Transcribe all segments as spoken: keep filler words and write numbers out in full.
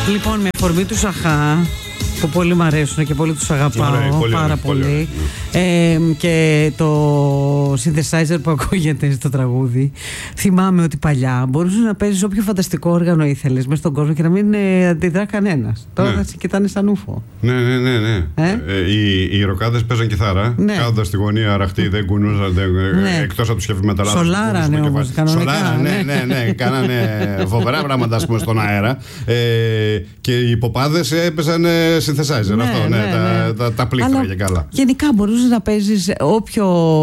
Λοιπόν, με αφορμή του Σαχά, που πολύ μου αρέσουν και πολύ τους αγαπάω, ωραία, πολύ πάρα ωραία, πολύ, πολύ. Ε, και το synthesizer που ακούγεται στο τραγούδι, θυμάμαι ότι παλιά μπορούσες να παίζεις όποιο φανταστικό όργανο ήθελες μέσα στον κόσμο και να μην ε, αντιδρά κανένας. Τώρα θα σε κοιτάνε σαν ούφο. Ναι, ναι, ναι, ναι. Ε? Ε, οι, οι ροκάδες παίζαν κιθάρα, ναι. Κάθονταν στη γωνία αραχτή, δεν κουνούσαν, ναι. Εκτός από τους heavy metal. Σολάρανε όμως, κανονικά. Σολάρανε, ναι, ναι, ναι, κάνανε φοβερά πράγματα, ας πούμε, στον αέρα. Ε, και οι ποπάδες έπαιζαν synthesizer, ναι, αυτό, ναι, ναι, τα, ναι. τα, τα πλήκτρα και καλά. Γενικά μπορούσες να παίζεις όποιο,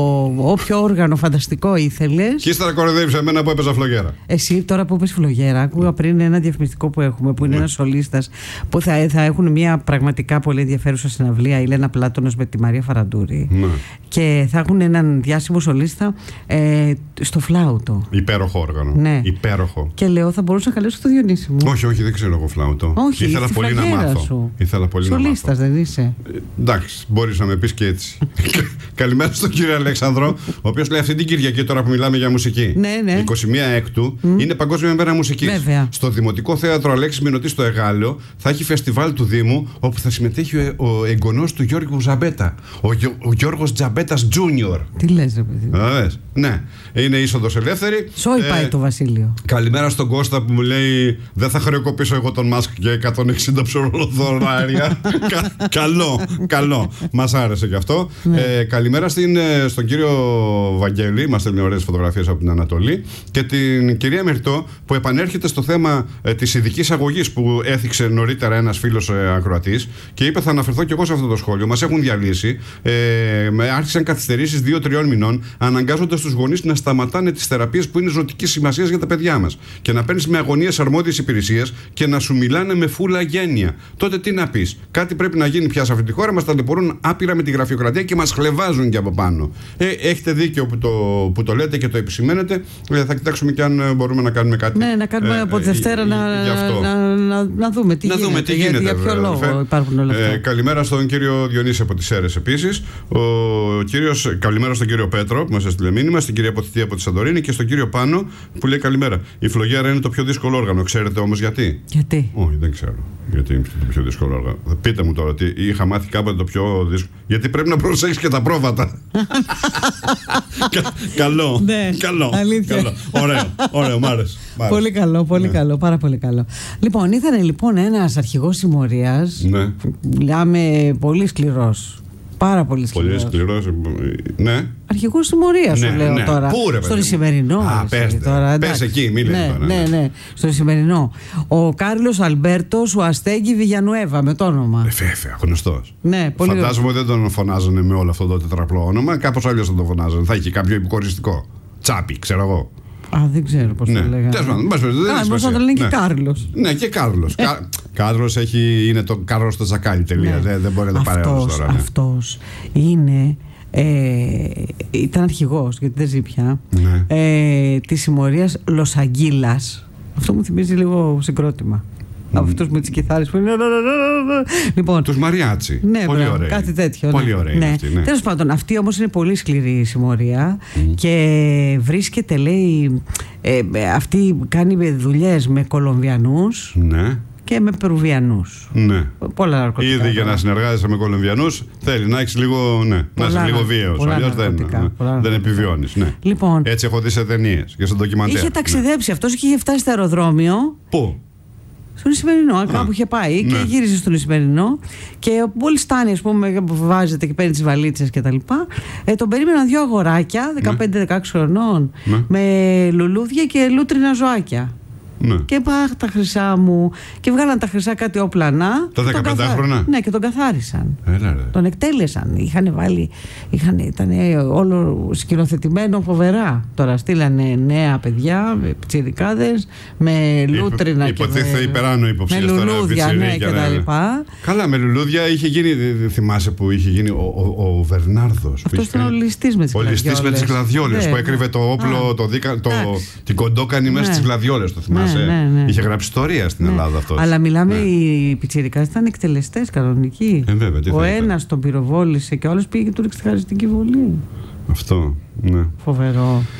όποιο όργανο φανταστικό ήθελες. Και ύστερα κοροϊδεύεις εμένα που έπαιζα φλογέρα. Εσύ τώρα που είπες φλογέρα, άκουγα πριν ένα διαφημιστικό που έχουμε, που είναι ναι. ένας σολίστας, που θα, θα έχουν μια πραγματικά πολύ ενδιαφέρουσα συναυλία, η Λένα Πλάτωνος με τη Μαρία Φαραντούρη. Ναι. Και θα έχουν έναν διάσημο σολίστα ε, στο φλάουτο. Υπέροχο όργανο. Ναι. Υπέροχο. Και λέω, θα μπορούσα να καλέσω το Διονύση μου. Όχι, όχι, δεν ξέρω εγώ φλάουτο. Όχι, ήθελα πολύ να μάθω. Σου. Ήθελα πολύ Σολίστας να μάθω. Δεν είσαι. Ε, εντάξει, μπορείς να με πεις και έτσι. Καλημέρα στον κύριο Αλέξανδρο, ο οποίος λέει αυτή την Κυριακή, τώρα που μιλάμε για μουσική. Ναι, ναι. είκοσι μία Έκτου mm. είναι Παγκόσμια Μέρα Μουσικής. Βέβαια. Στο Δημοτικό Θέατρο Αλέξης Μηνωτή στο Εγάλεο θα έχει φεστιβάλ του Δήμου, όπου θα συμμετέχει ο, ο εγγονός του Γιώργου Ζαμπέτα. Ο, ο Γιώργος Τζαμπέτας Τζούνιορ. Τι λες, ρε παιδί. Βεβαίως. Ναι, είναι είσοδος ελεύθερη. Σόι πάει ε, το Βασίλειο. Καλημέρα στον Κώστα που μου λέει: δεν θα χρεοκοπήσω εγώ τον Μάσκ για εκατόν εξήντα ψωρολοδωράρια. Κα, καλό, καλό. Μας άρεσε και αυτό. Ναι. Ε, καλημέρα στην, στον κύριο Βαγγέλη, μας στέλνει ωραίες φωτογραφίες από την Ανατολή, και την κυρία Μυρτώ που επανέρχεται στο θέμα ε, της ειδικής αγωγής που έθιξε νωρίτερα ένας φίλος ε, ακροατής, και είπε: θα αναφερθώ και εγώ σε αυτό το σχόλιο. Μας έχουν διαλύσει. Ε, άρχισαν καθυστερήσεις δύο τριών μηνών, αναγκάζοντας τους γονείς να σταματάνε τις θεραπείες που είναι ζωτικής σημασίας για τα παιδιά μας, και να παίρνεις με αγωνίες αρμόδιες υπηρεσίες και να σου μιλάνε με φούλα γένεια. Τότε τι να πεις? Κάτι πρέπει να γίνει πια σε αυτή τη χώρα. Μας ταλαιπωρούν άπειρα με τη γραφειοκρατία και μας χλεβάζουν και από πάνω. Ε, έχετε δίκιο που το, που το λέτε και το επισημαίνετε. Ε, θα κοιτάξουμε και αν μπορούμε να κάνουμε κάτι. Ναι, να κάνουμε ε, από τη Δευτέρα ε, να, να, να, να δούμε τι να γίνεται. Δούμε τι γίνεται για, για ποιο λόγο ε, υπάρχουν όλα αυτά. Ε, καλημέρα στον κύριο Διονύση από τις Σέρρες επίσης. Ο κύριος, καλημέρα στον κύριο Πέτρο που μας έστειλε μήνυμα, στην κυρία Ποθητή από τη Σαντορίνη και στον κύριο Πάνο που λέει καλημέρα. Η φλογέρα είναι το πιο δύσκολο όργανο. Ξέρετε όμως γιατί? Γιατί? Όχι, δεν ξέρω. Γιατί είναι το πιο δύσκολο όργανο. Πείτε μου τώρα, ότι είχα μάθει κάποτε το πιο δύσκολο. Γιατί πρέπει να προσέχεις και τα πρόβατα. Κα, καλό. Ναι, καλό. καλό. Ωραίο, ωραίο, μ' άρεσε. Πολύ καλό, πολύ ναι. καλό, πάρα πολύ καλό. Λοιπόν, ήταν λοιπόν ένας αρχηγός συμμορίας. Ναι. Μιλάμε πολύ σκληρός. Πάρα πολύ σκληρός. Πολύ σκληρός, ναι. Αρχηγός συμμορίας, ναι, σου λέω ναι. τώρα. Πού ρε, στον Ισημερινό. Α, πες, τώρα, πες εκεί, μη λες ναι, τώρα. Ναι, ναι, στον Ισημερινό. Ο Κάρλος Αλμπέρτος, ο Αστέγγι Βιγιανουέβα, με το όνομα. Βέβαια, γνωστός. Ναι, πολύ. Φαντάζομαι ότι δεν τον φωνάζανε με όλο αυτό το τετραπλό όνομα. Κάπως αλλιώς θα τον φωνάζανε. Θα είχε κάποιο υποκοριστικό. Τσάπι, ξέρω εγώ. Α, δεν ξέρω πώς ναι. το λέγανε. Τέλος πάντων, δεν είναι σημασία. Θα το λένε και ναι. Κάρλος. Ναι, και Κάρλος. Ε. Κα... Κάρλος έχει, είναι το Κάρλος το Τζακάλι, τελεία. Ναι. Δεν, δεν μπορεί να το παρέωσει τώρα. Ναι. Αυτός είναι, ε, ήταν αρχηγός, γιατί δεν ζει πια, ναι. ε, της συμμορίας Λος-Αγγίλας. Αυτό μου θυμίζει λίγο συγκρότημα. Mm. Από αυτούς με τις κιθάρες που είναι. Λοιπόν, τους Μαριάτσι. Ναι, πολύ μπράβο, ωραίοι. Κάτι τέτοιο. Πολύ ναι. ωραία. Ναι. Ναι. Τέλος πάντων, αυτή όμως είναι πολύ σκληρή η συμμορία mm. και βρίσκεται, λέει, ε, αυτή κάνει δουλειές με Κολομβιανούς. Ναι. Και με Περουβιανούς. Ναι. Πολλά ναρκωτικά. Ήδη για να συνεργάζεσαι με Κολομβιανούς θέλει να έχεις λίγο, ναι, να είσαι λίγο βίαιος. Αλλιώς δεν, ναι, δεν επιβιώνεις. Ναι. Λοιπόν, έτσι έχω δει σε ταινίες και σε ντοκιμαντέρ. Είχε ταξιδέψει ναι. αυτός και είχε φτάσει στο αεροδρόμιο. Πού? Στον Ισημερινό, Α, κάπου είχε πάει ναι. και γύριζε στον Ισημερινό. Και μόλις φτάνει, ας πούμε, βάζεται και παίρνει τις βαλίτσες κτλ. Ε, τον περίμεναν δύο αγοράκια, δεκαπέντε δεκαέξι χρονών, ναι. με λουλούδια και λούτρινα ζωάκια. Ναι. Και πάχ τα χρυσά μου. Και βγάλαν τα χρυσά κάτι όπλανα. Τα δεκαπεντάχρονα. Ναι, και τον καθάρισαν. Έλα, ρε. Τον εκτέλεσαν. Είχαν βάλει. Είχαν, ήταν όλο σκηνοθετημένο φοβερά. Τώρα στείλανε νέα παιδιά, τσιρικάδες, με λούτρινα Υπο, και. Υποτίθεται υπεράνω υποψίες. Με λουλούδια, ναι, και τα λοιπά. Καλά, με λουλούδια είχε γίνει. Θυμάσαι που είχε γίνει ο, ο, ο Βερνάρδος. Αυτό ήταν ο ληστής με τις κλαδιόλες. Ο ληστής με τις κλαδιόλες που έκρυβε το όπλο, την κοντόκανη μέσα στις κλαδιόλες. Το θυμάσαι. Ναι, ναι, ναι. Είχε γράψει ιστορία στην ναι. Ελλάδα αυτό. Αλλά μιλάμε, ναι. οι πιτσιρικάδες ήταν εκτελεστές κανονικοί. Ε, βέβαια, τι ο ένας τον πυροβόλησε και ο άλλος πήγε και του ρίξε τη χαριστική βολή. Αυτό, ναι. Φοβερό.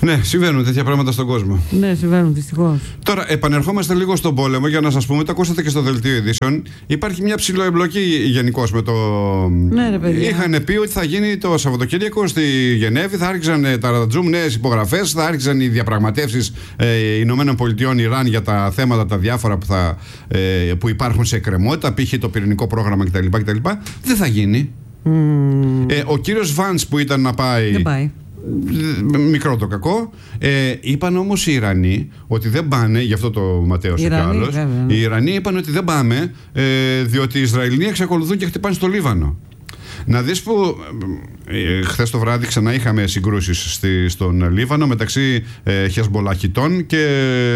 Ναι, συμβαίνουν τέτοια πράγματα στον κόσμο. Ναι, συμβαίνουν δυστυχώς. Τώρα, επανερχόμαστε λίγο στον πόλεμο για να σας πούμε, το ακούσατε και στο δελτίο ειδήσεων. Υπάρχει μια ψηλοεμπλοκή γενικώς με το. Ναι, ρε παιδιά. Είχαν πει ότι θα γίνει το Σαββατοκύριακο στη Γενέβη, θα άρχιζαν τα ρατζούμ νέες υπογραφές, θα άρχιζαν οι διαπραγματεύσεις ε, Ηνωμένων Πολιτειών Ιράν για τα θέματα τα διάφορα που, θα, ε, που υπάρχουν σε εκκρεμότητα, π.χ. το πυρηνικό πρόγραμμα κτλ. κτλ. Δεν θα γίνει. Mm. Ε, ο κύριος Βαντς που ήταν να πάει. Δεν πάει. Μικρό το κακό. Ε, είπαν όμως οι Ιρανοί ότι δεν πάνε, γι' αυτό το ματέωσε κι άλλος. Οι Ιρανοί είπαν ότι δεν πάμε, ε, διότι οι Ισραηλοί εξακολουθούν και χτυπάνε στο Λίβανο. Να δεις που ε, χθες το βράδυ ξανά είχαμε συγκρούσεις στη, στον Λίβανο μεταξύ ε, Χεσμολαχιτών και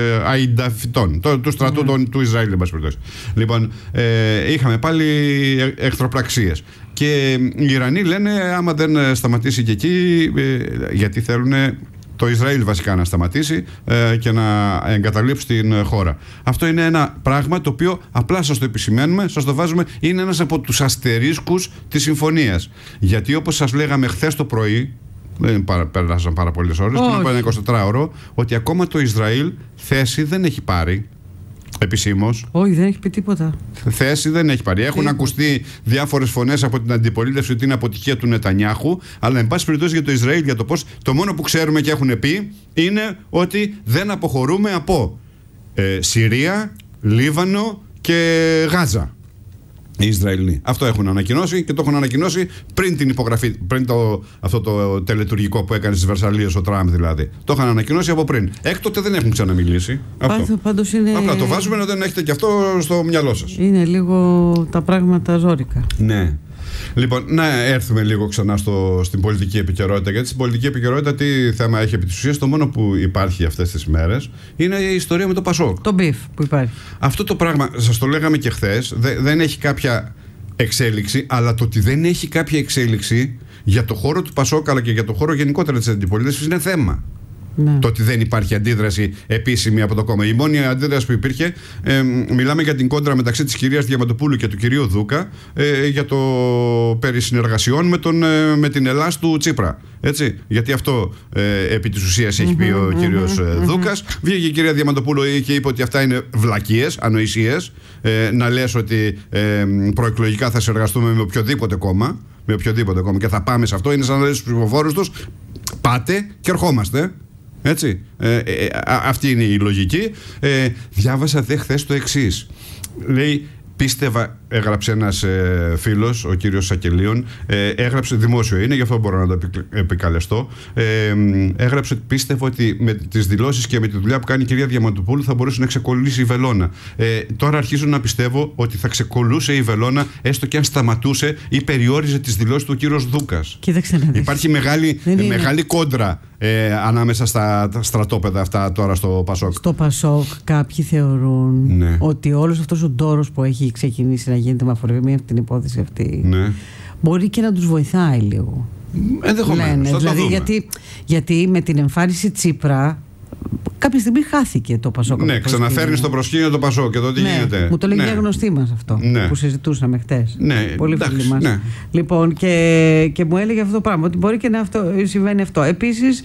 Αϊνταφιτών, το, του στρατού mm. του Ισραήλ, εν πάση περιπτώσει. Λοιπόν, ε, είχαμε πάλι εχθροπραξίες. Και οι Ιρανοί λένε άμα δεν σταματήσει και εκεί, ε, γιατί θέλουν το Ισραήλ βασικά να σταματήσει ε, και να εγκαταλείψει την χώρα. Αυτό είναι ένα πράγμα το οποίο απλά σας το επισημαίνουμε, σας το βάζουμε, είναι ένας από τους αστερίσκους της συμφωνίας. Γιατί όπως σας λέγαμε χθες το πρωί, δεν πέρασαν πάρα πολλές ώρες, πριν από ένα εικοσιτετράωρο, ότι ακόμα το Ισραήλ θέση δεν έχει πάρει. Επισήμως. Όχι, δεν έχει πει τίποτα. Θέση δεν έχει πάρει. Έχουν ακουστεί διάφορες φωνές από την αντιπολίτευση ότι είναι αποτυχία του Νετανιάχου, αλλά εν πάση περιπτώσει για το Ισραήλ, για το πώς, το μόνο που ξέρουμε και έχουν πει είναι ότι δεν αποχωρούμε από ε, Συρία, Λίβανο και Γάζα. Οι Ισραηλοί. Αυτό έχουν ανακοινώσει και το έχουν ανακοινώσει πριν την υπογραφή, πριν το, αυτό το τελετουργικό που έκανε στις Βερσαλίες ο Τραμπ δηλαδή. Το είχαν ανακοινώσει από πριν. Έκτοτε δεν έχουν ξαναμιλήσει. Αυτό. Πάντως είναι... Απλά το βάζουμε να δεν έχετε και αυτό στο μυαλό σας. Είναι λίγο τα πράγματα ζόρικα. Ναι. Λοιπόν, να έρθουμε λίγο ξανά στο, στην πολιτική επικαιρότητα. Γιατί στην πολιτική επικαιρότητα τι θέμα έχει επί της ουσίας? Το μόνο που υπάρχει αυτές τις μέρες είναι η ιστορία με το Πασόκ. Το μπιφ που υπάρχει. Αυτό το πράγμα, σας το λέγαμε και χθες, δε, δεν έχει κάποια εξέλιξη, αλλά το ότι δεν έχει κάποια εξέλιξη για το χώρο του Πασόκ αλλά και για το χώρο γενικότερα της αντιπολίτευσης είναι θέμα. Ναι. Το ότι δεν υπάρχει αντίδραση επίσημη από το κόμμα. Η μόνη αντίδραση που υπήρχε, ε, μιλάμε για την κόντρα μεταξύ της κυρίας Διαμαντοπούλου και του κυρίου Δούκα ε, για το περί συνεργασιών με, τον, ε, με την Ελλάς του Τσίπρα. Έτσι, γιατί αυτό ε, επί της ουσίας έχει πει ο κύριος mm-hmm. Δούκας. Βγήκε η κυρία Διαμαντοπούλου και είπε ότι αυτά είναι βλακίες, ανοησίες. Ε, να λες ότι ε, προεκλογικά θα συνεργαστούμε με οποιοδήποτε κόμμα. Με οποιοδήποτε κόμμα και θα πάμε σε αυτό. Είναι σαν να λες στους ψηφοφόρους τους, πάτε και ερχόμαστε. Έτσι, ε, ε, α, αυτή είναι η λογική. ε, Διάβασα δε χθες το εξής. Λέει, πίστευα, έγραψε ένας ε, φίλος, ο κύριος Σακελίων, ε, έγραψε, δημόσιο είναι, γι' αυτό μπορώ να το επικαλεστώ, ε, έγραψε ότι πίστευα ότι με τις δηλώσεις και με τη δουλειά που κάνει η κυρία Διαμαντοπούλου θα μπορούσε να ξεκολλήσει η βελόνα. Ε, τώρα αρχίζω να πιστεύω ότι θα ξεκολλούσε η βελόνα, έστω και αν σταματούσε ή περιόριζε τις δηλώσεις του κύριος Δούκας. Κοίταξε, υπάρχει μεγάλη, μεγάλη κόντρα ε, ανάμεσα στα στρατόπεδα αυτά τώρα στο Πασόκ. Στο Πασόκ κάποιοι θεωρούν ναι. ότι όλος αυτός ο ντόρος που έχει ξεκινήσει να γίνεται με αφορμή αυτή την υπόθεση αυτή ναι. μπορεί και να τους βοηθάει λίγο. Ενδεχομένως. Δηλαδή γιατί, γιατί με την εμφάνιση Τσίπρα κάποια στιγμή χάθηκε το Πασόκ. Ναι, ξαναφέρνει στο προσκήνιο το Πασόκ και το τι ναι, γίνεται. Μου το λέει ναι. μια γνωστή μας αυτό ναι. που συζητούσαμε χτες. Ναι, πολύ φίλοι μας. Ναι. Λοιπόν, και, και μου έλεγε αυτό το πράγμα, ότι μπορεί και να αυτό, συμβαίνει αυτό. Επίσης,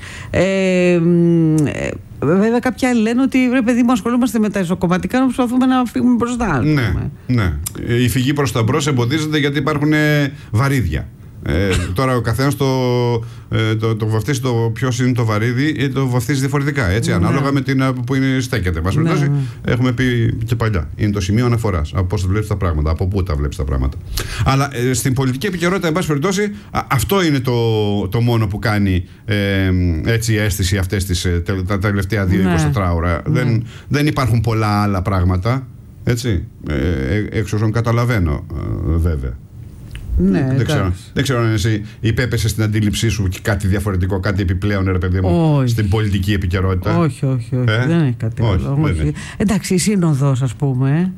ε, βέβαια, κάποιοι άλλοι λένε ότι ρε παιδί μου, ασχολούμαστε με τα ισοκομματικά να προσπαθούμε να φύγουμε μπροστά. Ναι, ναι. Η φυγή προς τα μπρος εμποδίζεται γιατί υπάρχουν βαρύδια. Ε, τώρα ο καθένας το, ε, το, το βαφτίζει το ποιος είναι το βαρύδι, το βαφτίζει διαφορετικά. Έτσι, ναι. ανάλογα με την που είναι, στέκεται. Μας ναι. Έχουμε πει και παλιά. Είναι το σημείο αναφοράς. Από πώς τα βλέπεις τα πράγματα, από πού τα βλέπεις τα πράγματα. Αλλά ε, στην πολιτική επικαιρότητα, εν πάση περιπτώσει, α, αυτό είναι το, το μόνο που κάνει ε, έτσι η αίσθηση αυτές τις, ε, τα τελευταία δύο εικοσιτετρά ώρα. Ναι. Δεν, δεν υπάρχουν πολλά άλλα πράγματα. Έτσι, ε, εξ όσων καταλαβαίνω, ε, βέβαια. Ναι, δεν, ξέρω, δεν ξέρω αν εσύ υπέπεσες στην αντίληψή σου και κάτι διαφορετικό, κάτι επιπλέον, ρε παιδί μου, όχι. στην πολιτική επικαιρότητα. Όχι, όχι, όχι. Ε? Δεν έχει κάτι όχι, άλλο. Όχι. Δεν Εντάξει, η Σύνοδος, ας πούμε.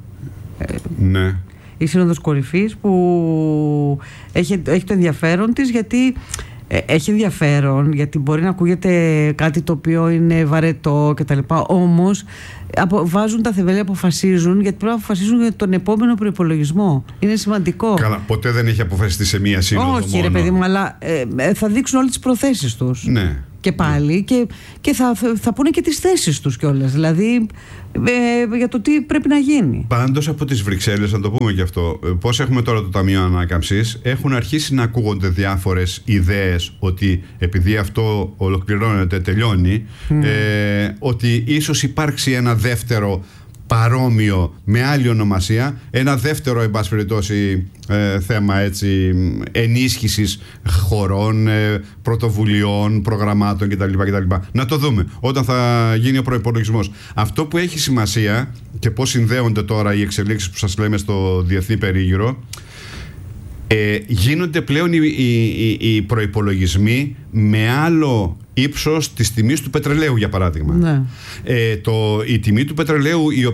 Ναι. Η Σύνοδος Κορυφής που έχει, έχει το ενδιαφέρον της, γιατί έχει ενδιαφέρον, γιατί μπορεί να ακούγεται κάτι το οποίο είναι βαρετό κτλ. Όμως βάζουν τα θεμέλια, αποφασίζουν, γιατί πρέπει να αποφασίζουν για τον επόμενο προϋπολογισμό. Είναι σημαντικό. Καλά, ποτέ δεν έχει αποφασιστεί σε μία σύνοδο. Όχι, μόνο. Ρε παιδί μου, αλλά ε, θα δείξουν όλες τις προθέσεις τους. Ναι. και πάλι και, και θα, θα πούνε και τις θέσεις τους κιόλας. Δηλαδή ε, για το τι πρέπει να γίνει. Πάντως από τις Βρυξέλλες, να το πούμε και αυτό, πώς έχουμε τώρα το Ταμείο Ανάκαμψης, έχουν αρχίσει να ακούγονται διάφορες ιδέες ότι επειδή αυτό ολοκληρώνεται, τελειώνει, mm. ε, ότι ίσως υπάρξει ένα δεύτερο παρόμοιο με άλλη ονομασία, ένα δεύτερο εν πάση περιπτώσει ε, θέμα έτσι, ενίσχυσης χωρών, ε, πρωτοβουλειών, προγραμμάτων κτλ, κτλ. Να το δούμε όταν θα γίνει ο προϋπολογισμός. Αυτό που έχει σημασία και πώς συνδέονται τώρα οι εξελίξεις που σας λέμε στο διεθνή περίγυρο, ε, γίνονται πλέον οι, οι, οι προϋπολογισμοί με άλλο ύψος της τιμής του πετρελαίου, για παράδειγμα. Ναι. Ε, το, η τιμή του πετρελαίου, η